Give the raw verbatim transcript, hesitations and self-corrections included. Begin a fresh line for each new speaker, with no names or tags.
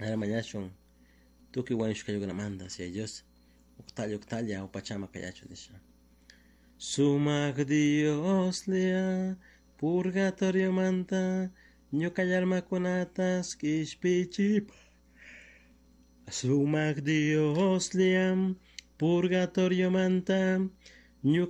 Ara mañachon, tuki wanshu kayugnamanda, si ellos, octalla octalla o pachama kayacho disha. Sumak Dios lea, purgatorio manta, ñukayalma kunatas kishpichip. Sumak Dios liam, purgatorio manta, ñuka